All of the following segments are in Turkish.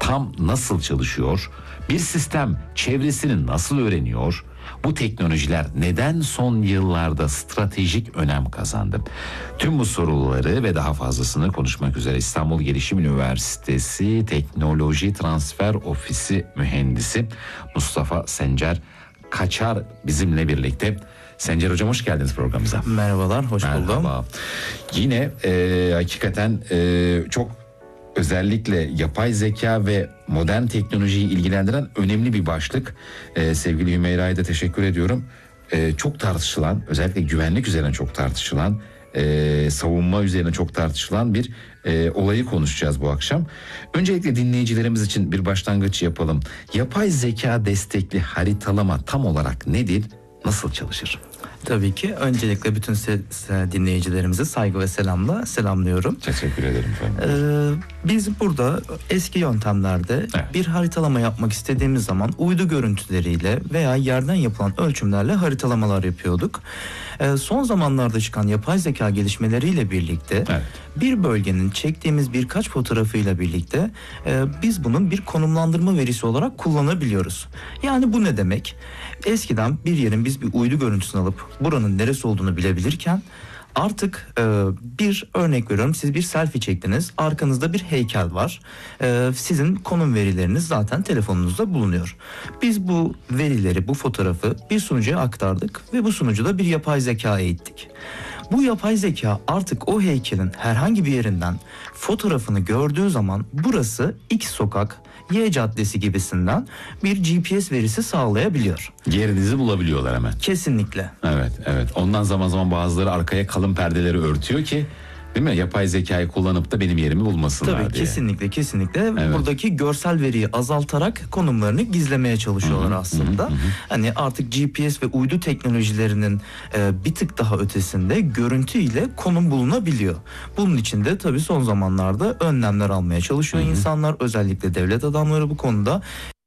tam nasıl çalışıyor? Bir sistem çevresini nasıl öğreniyor? Bu teknolojiler neden son yıllarda stratejik önem kazandı? Tüm bu soruları ve daha fazlasını konuşmak üzere İstanbul Gelişim Üniversitesi Teknoloji Transfer Ofisi Mühendisi Mustafa Sencer Kaçar bizimle birlikte. Sencer Hocam hoş geldiniz programımıza. Merhabalar, hoş buldum. Merhaba. Yine hakikaten çok özellikle yapay zeka ve modern teknolojiyi ilgilendiren önemli bir başlık. Sevgili Hümeyra'ya da teşekkür ediyorum. Çok tartışılan, özellikle güvenlik üzerine çok tartışılan, savunma üzerine çok tartışılan bir olayı konuşacağız bu akşam. Öncelikle dinleyicilerimiz için bir başlangıç yapalım. Yapay zeka destekli haritalama tam olarak nedir? Nasıl çalışır? Tabii ki. Öncelikle bütün dinleyicilerimizi saygı ve selamla selamlıyorum. Teşekkür ederim efendim. Biz burada eski yöntemlerde bir haritalama yapmak istediğimiz zaman uydu görüntüleriyle veya yerden yapılan ölçümlerle haritalamalar yapıyorduk. Son zamanlarda çıkan yapay zeka gelişmeleriyle birlikte bir bölgenin çektiğimiz birkaç fotoğrafıyla birlikte biz bunun bir konumlandırma verisi olarak kullanabiliyoruz. Yani bu ne demek? Eskiden bir yerin biz bir uydu görüntüsünü alıp buranın neresi olduğunu bilebilirken artık bir örnek veriyorum, siz bir selfie çektiniz, arkanızda bir heykel var, sizin konum verileriniz zaten telefonunuzda bulunuyor. Biz bu verileri, bu fotoğrafı bir sunucuya aktardık ve bu sunucuda bir yapay zeka eğittik. Bu yapay zeka artık o heykelin herhangi bir yerinden fotoğrafını gördüğü zaman burası X sokak, Y caddesi gibisinden bir GPS verisi sağlayabiliyor. Yerinizi bulabiliyorlar hemen. Kesinlikle. Evet. Ondan zaman zaman bazıları arkaya kalın perdeleri örtüyor ki, değil mi? Yapay zekayı kullanıp da benim yerimi bulmasınlar Tabii, diye. kesinlikle. Evet. Buradaki görsel veriyi azaltarak konumlarını gizlemeye çalışıyorlar aslında. Hani artık GPS ve uydu teknolojilerinin bir tık daha ötesinde görüntü ile konum bulunabiliyor. Bunun için de tabii son zamanlarda önlemler almaya çalışıyor insanlar. Özellikle devlet adamları bu konuda.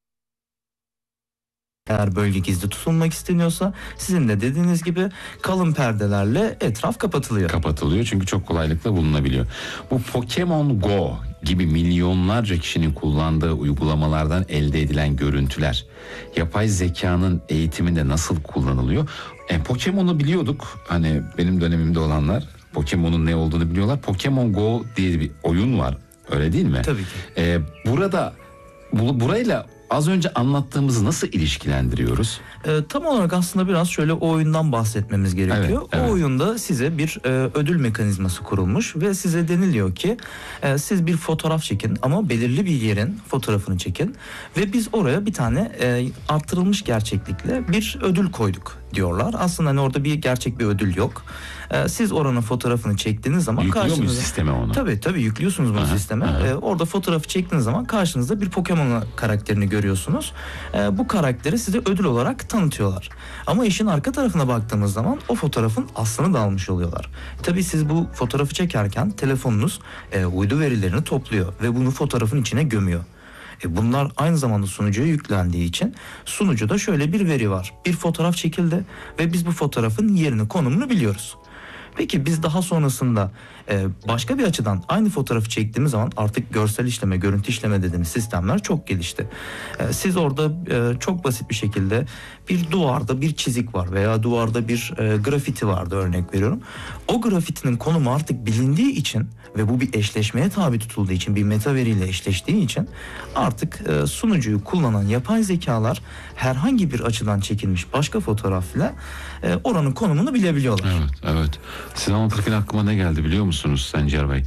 Eğer bölge gizli tutulmak isteniyorsa sizin de dediğiniz gibi kalın perdelerle etraf kapatılıyor. Kapatılıyor çünkü çok kolaylıkla bulunabiliyor. Bu Pokemon Go gibi milyonlarca kişinin kullandığı uygulamalardan elde edilen görüntüler yapay zekanın eğitiminde nasıl kullanılıyor? Pokemon'u biliyorduk. Hani benim dönemimde olanlar Pokemon'un ne olduğunu biliyorlar. Pokemon Go diye bir oyun var. Öyle değil mi? Tabii ki. Burayla az önce anlattığımızı nasıl ilişkilendiriyoruz? Tam olarak aslında biraz şöyle o oyundan bahsetmemiz gerekiyor. Evet. O oyunda size bir ödül mekanizması kurulmuş ve size deniliyor ki siz bir fotoğraf çekin ama belirli bir yerin fotoğrafını çekin ve biz oraya bir tane arttırılmış gerçeklikle bir ödül koyduk diyorlar. Aslında hani orada gerçek bir ödül yok. Siz oranın fotoğrafını çektiğiniz zaman yüklüyor muyuz sisteme onu? Tabii yüklüyorsunuz bunu sisteme. Orada fotoğrafı çektiğiniz zaman karşınızda bir Pokemon karakterini görüyorsunuz. Bu karakteri size ödül olarak tanıtıyorlar. Ama işin arka tarafına baktığımız zaman o fotoğrafın aslını da almış oluyorlar. Tabii siz bu fotoğrafı çekerken telefonunuz uydu verilerini topluyor ve bunu fotoğrafın içine gömüyor. Bunlar aynı zamanda sunucuya yüklendiği için sunucuda şöyle bir veri var. Bir fotoğraf çekildi ve biz bu fotoğrafın yerini, konumunu biliyoruz. Peki biz daha sonrasında başka bir açıdan aynı fotoğrafı çektiğimiz zaman artık görsel işleme, görüntü işleme dediğimiz sistemler çok gelişti. Siz orada çok basit bir şekilde bir duvarda bir çizik var veya duvarda bir grafiti vardı, örnek veriyorum. O grafitinin konumu artık bilindiği için ve bu bir eşleşmeye tabi tutulduğu için, bir meta veriyle eşleştiği için artık sunucuyu kullanan yapay zekalar herhangi bir açıdan çekilmiş başka fotoğrafla oranın konumunu bilebiliyorlar. Evet. Siz anlatırken aklıma ne geldi biliyor musunuz Sencer Bey?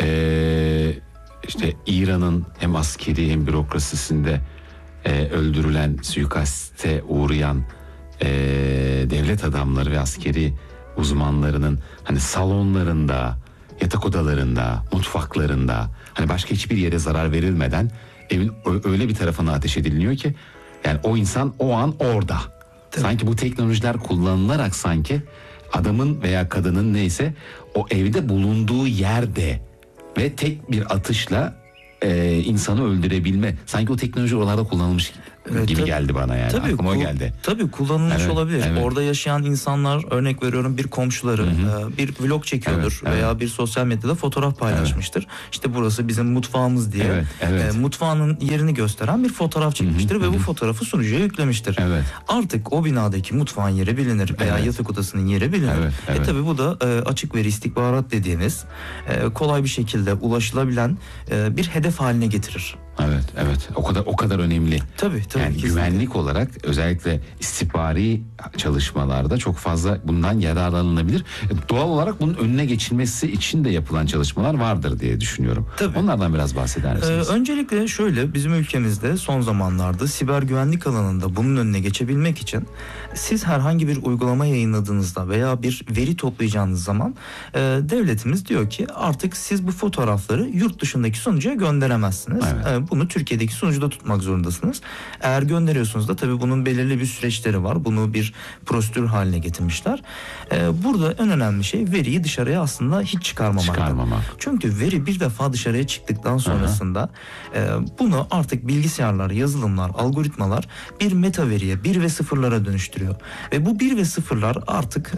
İşte İran'ın hem askeri hem bürokrasisinde öldürülen, suikaste uğrayan devlet adamları ve askeri uzmanlarının hani salonlarında, yatak odalarında, mutfaklarında, hani başka hiçbir yere zarar verilmeden evin öyle bir tarafına ateş ediliyor ki yani o insan o an orada. Tabii. Sanki bu teknolojiler kullanılarak sanki adamın veya kadının neyse o evde bulunduğu yerde ve tek bir atışla insanı öldürebilme. Sanki o teknoloji oralarda kullanılmış gibi geldi bana yani. Tabii, aklıma o geldi. Tabii kullanılmış olabilir. Evet. Orada yaşayan insanlar, örnek veriyorum, bir komşuları bir vlog çekiyordur veya bir sosyal medyada fotoğraf paylaşmıştır. İşte burası bizim mutfağımız diye. Mutfağının yerini gösteren bir fotoğraf çekmiştir ve bu fotoğrafı sunucuya yüklemiştir. Artık o binadaki mutfağın yeri bilinir veya yatak odasının yeri bilinir. Tabii bu da açık veri istihbarat dediğimiz kolay bir şekilde ulaşılabilen bir hedef haline getirir. Evet. O kadar önemli. Tabii. Yani güvenlik olarak özellikle istihbari çalışmalarda çok fazla bundan yararlanılabilir. Doğal olarak bunun önüne geçilmesi için de yapılan çalışmalar vardır diye düşünüyorum. Tabii. Onlardan biraz bahseder misiniz? Öncelikle şöyle, bizim ülkemizde son zamanlarda siber güvenlik alanında bunun önüne geçebilmek için siz herhangi bir uygulama yayınladığınızda veya bir veri toplayacağınız zaman devletimiz diyor ki artık siz bu fotoğrafları yurt dışındaki sunucuya gönderemezsiniz. Bunu Türkiye'deki sunucuda tutmak zorundasınız. Eğer gönderiyorsunuz da tabii bunun belirli bir süreçleri var. Bunu bir prosedür haline getirmişler. Burada en önemli şey veriyi dışarıya aslında hiç çıkarmamak. Çünkü veri bir defa dışarıya çıktıktan sonrasında bunu artık bilgisayarlar, yazılımlar, algoritmalar bir meta veriye, 1 ve 0'lara dönüştürüyor. Ve bu 1 ve 0'lar artık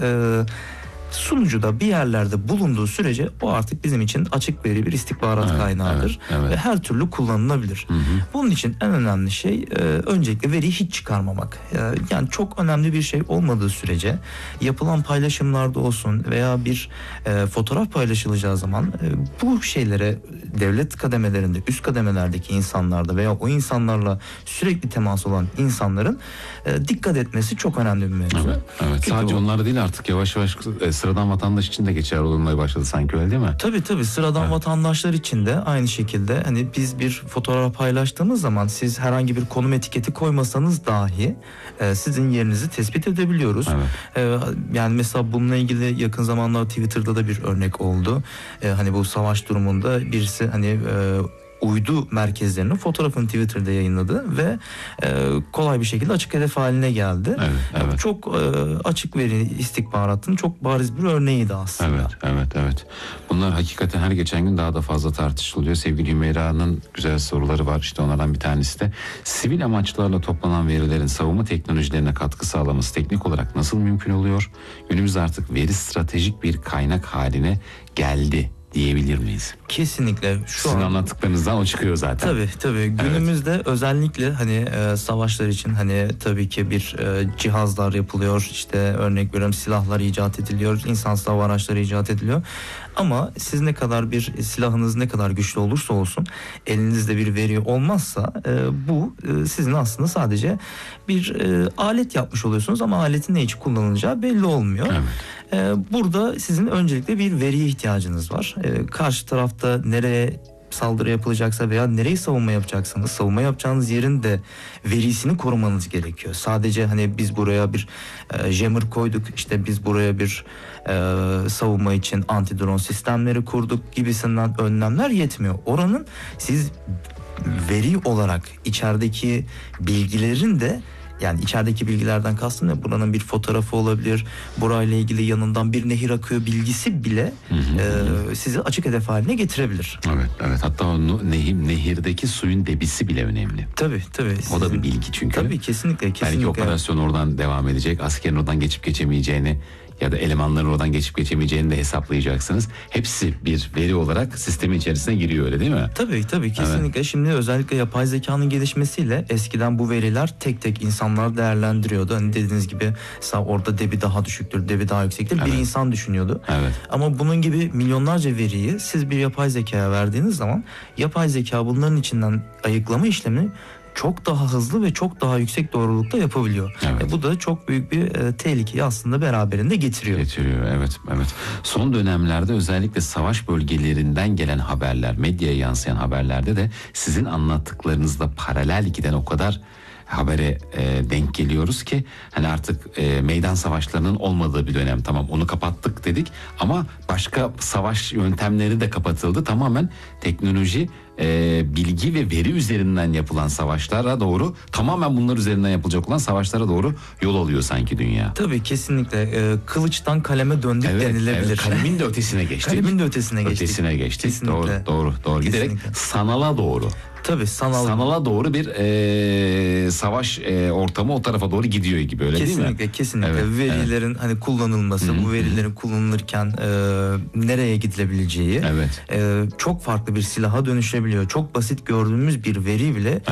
sunucuda bir yerlerde bulunduğu sürece o artık bizim için açık veri bir istihbarat kaynağıdır ve her türlü kullanılabilir. Bunun için en önemli şey öncelikle veriyi hiç çıkarmamak. Yani çok önemli bir şey olmadığı sürece yapılan paylaşımlarda olsun veya bir fotoğraf paylaşılacağı zaman bu şeylere devlet kademelerinde, üst kademelerdeki insanlarda veya o insanlarla sürekli temas olan insanların dikkat etmesi çok önemli bir mevzu. Sadece onlar değil, artık yavaş yavaş sıradan vatandaş için de geçerli olmaya başladı sanki, öyle değil mi? Tabii sıradan vatandaşlar için de aynı şekilde, hani biz bir fotoğraf paylaştığımız zaman siz herhangi bir konum etiketi koymasanız dahi sizin yerinizi tespit edebiliyoruz. Yani mesela bununla ilgili yakın zamanlarda Twitter'da da bir örnek oldu. Hani bu savaş durumunda birisi uydu merkezlerinin fotoğrafını Twitter'da yayınladı ve kolay bir şekilde açık hedef haline geldi. Çok açık veri istihbaratının çok bariz bir örneğiydi aslında. Evet. Bunlar hakikaten her geçen gün daha da fazla tartışılıyor. Sevgili Hümeyra'nın güzel soruları var. İşte onlardan bir tanesi de sivil amaçlarla toplanan verilerin savunma teknolojilerine katkı sağlaması teknik olarak nasıl mümkün oluyor? Günümüzde artık veri stratejik bir kaynak haline geldi diyebilir miyiz? Kesinlikle. Sizin anlattıklarınızdan o çıkıyor zaten. Tabii. Günümüzde özellikle hani savaşlar için hani tabii ki bir cihazlar yapılıyor. İşte örnek veriyorum, silahlar icat ediliyor. İnsansız hava araçları icat ediliyor. Ama siz ne kadar bir silahınız ne kadar güçlü olursa olsun, elinizde bir veri olmazsa bu sizin aslında sadece bir alet yapmış oluyorsunuz ama aletin ne için kullanılacağı belli olmuyor. Burada sizin öncelikle bir veriye ihtiyacınız var. Karşı tarafta nereye saldırı yapılacaksa veya nereyi savunma yapacaksanız savunma yapacağınız yerin de verisini korumanız gerekiyor. Sadece hani biz buraya bir jammer koyduk, işte biz buraya bir savunma için anti drone sistemleri kurduk gibisinden önlemler yetmiyor. Oranın siz veri olarak içerideki bilgilerin de, yani içerideki bilgilerden kastım ne? Buranın bir fotoğrafı olabilir. Burayla ilgili yanından bir nehir akıyor bilgisi bile sizi açık hedef haline getirebilir. Evet. Hatta o nehirdeki suyun debisi bile önemli. Tabii. O da bir bilgi çünkü. Tabii kesinlikle. Belki operasyon oradan devam edecek. Askerin oradan geçip geçemeyeceğini ya da elemanların oradan geçip geçemeyeceğini de hesaplayacaksınız. Hepsi bir veri olarak sistemin içerisine giriyor, öyle değil mi? Tabii kesinlikle. Şimdi özellikle yapay zekanın gelişmesiyle eskiden bu veriler tek tek insanlar değerlendiriyordu. Hani dediğiniz gibi mesela orada debi daha düşüktür, debi daha yüksektir. Bir insan düşünüyordu. Ama bunun gibi milyonlarca veriyi siz bir yapay zekaya verdiğiniz zaman yapay zeka bunların içinden ayıklama işlemini çok daha hızlı ve çok daha yüksek doğrulukta yapabiliyor. Bu da çok büyük bir tehlikeyi aslında beraberinde getiriyor. Evet. Son dönemlerde özellikle savaş bölgelerinden gelen haberler, medyaya yansıyan haberlerde de sizin anlattıklarınızla paralel giden o kadar habere denk geliyoruz ki hani artık meydan savaşlarının olmadığı bir dönem. Tamam, onu kapattık dedik ama başka savaş yöntemleri de kapatıldı. Tamamen teknoloji, bilgi ve veri üzerinden yapılan savaşlara doğru, tamamen bunlar üzerinden yapılacak olan savaşlara doğru yol alıyor sanki dünya. Tabii kesinlikle. Kılıçtan kaleme döndük denilebilir. Kalemin de ötesine geçtik. Kalemin de ötesine geçtik. Kesinlikle. Doğru. Giderek sanala doğru. Tabii sanala doğru bir savaş ortamı o tarafa doğru gidiyor gibi, öyle değil mi? Kesinlikle, kesinlikle. Evet, Verilerin hani kullanılması, bu verilerin kullanılırken nereye gidilebileceği, Evet. çok farklı bir silaha dönüşebiliyor. Çok basit gördüğümüz bir veri bile